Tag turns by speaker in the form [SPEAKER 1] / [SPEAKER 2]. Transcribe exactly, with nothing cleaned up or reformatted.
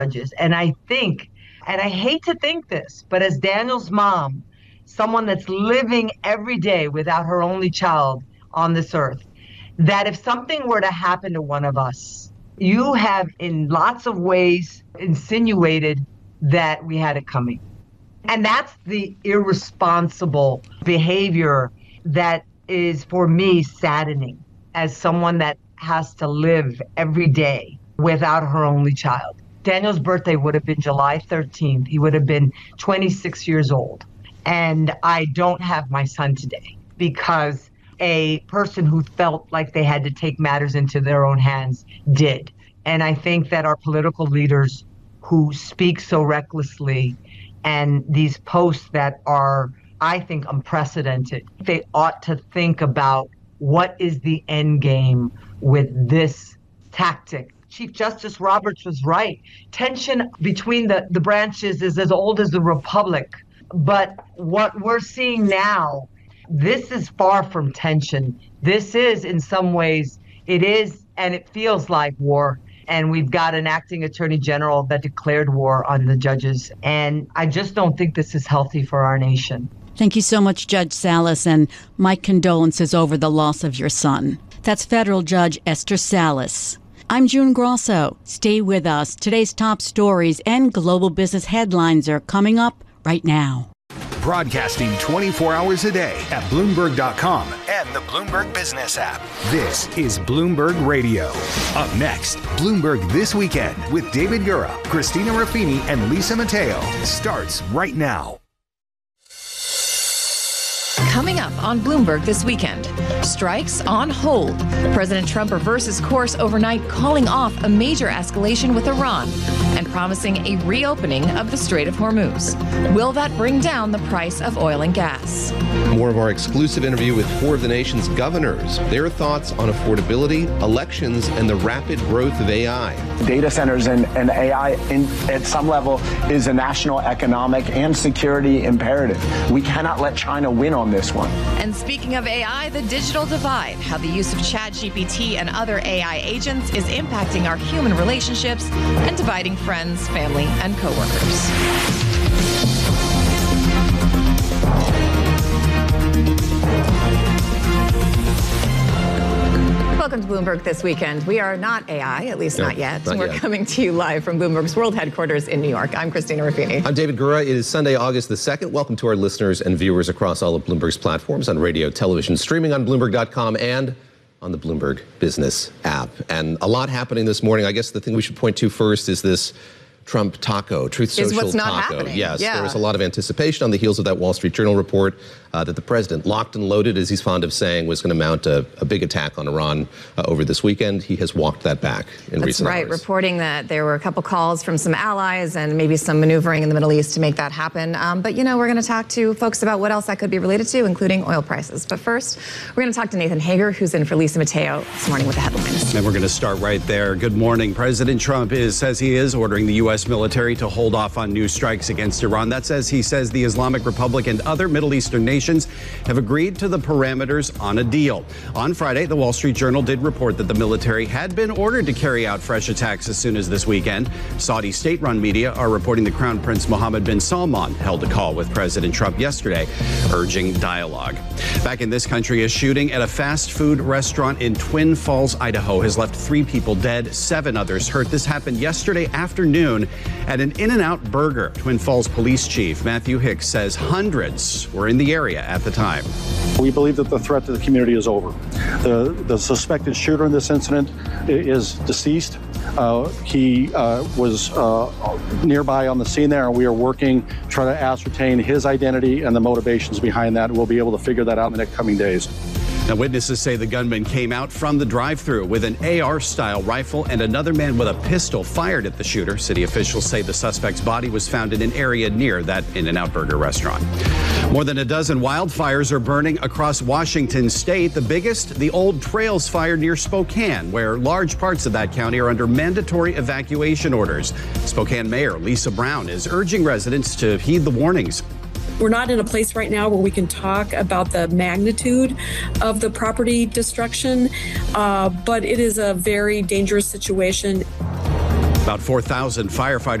[SPEAKER 1] judges. And I think, and I hate to think this, but as Daniel's mom, someone that's living every day without her only child on this earth, that if something were to happen to one of us, you have in lots of ways insinuated that we had it coming. And that's the irresponsible behavior that is, for me, saddening as someone that has to live every day without her only child. Daniel's birthday would have been July thirteenth. He would have been twenty-six years old. And I don't have my son today because a person who felt like they had to take matters into their own hands did. And I think that our political leaders who speak so recklessly and these posts that are, I think, unprecedented, they ought to think about what is the end game with this tactic. Chief Justice Roberts was right. Tension between the, the branches is as old as the Republic. But what we're seeing now, this is far from tension. This is, in some ways, it is, and it feels like war. And we've got an acting attorney general that declared war on the judges. And I just don't think this is healthy for our nation.
[SPEAKER 2] Thank you so much, Judge Salas, and my condolences over the loss of your son. That's federal Judge Esther Salas. I'm June Grosso. Stay with us. Today's top stories and global business headlines are coming up right now.
[SPEAKER 3] Broadcasting twenty-four hours a day at Bloomberg dot com and the Bloomberg Business app. This is Bloomberg Radio. Up next, Bloomberg This Weekend with David Gura, Christina Ruffini, and Lisa Mateo starts right now.
[SPEAKER 4] Coming up on Bloomberg This Weekend, strikes on hold. President Trump reverses course overnight, calling off a major escalation with Iran and promising a reopening of the Strait of Hormuz. Will that bring down the price of oil and gas?
[SPEAKER 5] More of our exclusive interview with four of the nation's governors. Their thoughts on affordability, elections, and the rapid growth of A I.
[SPEAKER 6] Data centers and, and A I in, at some level is a national economic and security imperative. We cannot let China win on this one.
[SPEAKER 4] And speaking of A I, the digital divide, how the use of ChatGPT and other A I agents is impacting our human relationships and dividing friends, family, and coworkers. Welcome to Bloomberg This Weekend. We are not A I, at least no, not yet. Not We're yet. Coming to you live from Bloomberg's world headquarters in New York. I'm Christina Ruffini.
[SPEAKER 5] I'm David Gura. It is Sunday, August the second. Welcome to our listeners and viewers across all of Bloomberg's platforms on radio, television, streaming on Bloomberg dot com and on the Bloomberg Business app. And a lot happening this morning. I guess the thing we should point to first is this Trump taco, Truth Social
[SPEAKER 4] is what's
[SPEAKER 5] taco.
[SPEAKER 4] Not happening.
[SPEAKER 5] Yes,
[SPEAKER 4] yeah.
[SPEAKER 5] There was a lot of anticipation on the heels of that Wall Street Journal report uh, that the president, locked and loaded, as he's fond of saying, was going to mount a, a big attack on Iran uh, over this weekend. He has walked that back in
[SPEAKER 4] That's
[SPEAKER 5] recent
[SPEAKER 4] right,
[SPEAKER 5] hours.
[SPEAKER 4] Reporting that there were a couple calls from some allies and maybe some maneuvering in the Middle East to make that happen. Um, but, you know, we're going to talk to folks about what else that could be related to, including oil prices. But first, we're going to talk to Nathan Hager, who's in for Lisa Mateo this morning with the headlines.
[SPEAKER 7] And we're going to start right there. Good morning. President Trump is says he is ordering the U S military to hold off on new strikes against Iran. That says he says the Islamic Republic and other Middle Eastern nations have agreed to the parameters on a deal. On Friday, the Wall Street Journal did report that the military had been ordered to carry out fresh attacks as soon as this weekend. Saudi state-run media are reporting the Crown Prince Mohammed bin Salman held a call with President Trump yesterday, urging dialogue. Back in this country, a shooting at a fast food restaurant in Twin Falls, Idaho has left three people dead, seven others hurt. This happened yesterday afternoon at an In-N-Out Burger. Twin Falls Police Chief Matthew Hicks says hundreds were in the area at the time.
[SPEAKER 8] We believe that the threat to the community is over. The, the suspected shooter in this incident is deceased. Uh, he uh, was uh, nearby on the scene there, and we are working to try to ascertain his identity and the motivations behind that. We'll be able to figure that out in the next coming days.
[SPEAKER 7] Now, witnesses say the gunman came out from the drive-thru with an A R-style rifle, and another man with a pistol fired at the shooter. City officials say the suspect's body was found in an area near that In-N-Out Burger restaurant. More than a dozen wildfires are burning across Washington state. The biggest, the Old Trails fire near Spokane, where large parts of that county are under mandatory evacuation orders. Spokane Mayor Lisa Brown is urging residents to heed the warnings.
[SPEAKER 9] We're not in a place right now where we can talk about the magnitude of the property destruction, uh, but it is a very dangerous situation.
[SPEAKER 7] About four thousand firefighters